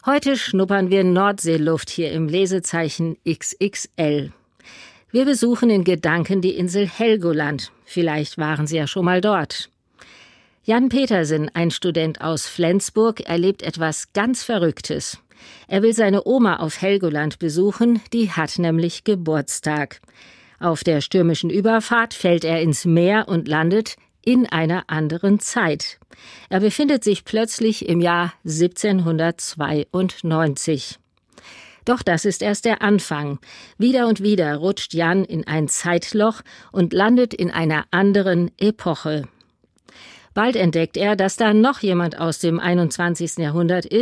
Heute schnuppern wir Nordseeluft hier im Lesezeichen XXL. Wir besuchen in Gedanken die Insel Helgoland. Vielleicht waren Sie ja schon mal dort. Jan Petersen, ein Student aus Flensburg, erlebt etwas ganz Verrücktes. Er will seine Oma auf Helgoland besuchen, die hat nämlich Geburtstag. Auf der stürmischen Überfahrt fällt er ins Meer und landet in einer anderen Zeit. Er befindet sich plötzlich im Jahr 1792. Doch das ist erst der Anfang. Wieder und wieder rutscht Jan in ein Zeitloch und landet in einer anderen Epoche. Bald entdeckt er, dass da noch jemand aus dem 21. Jahrhundert ist,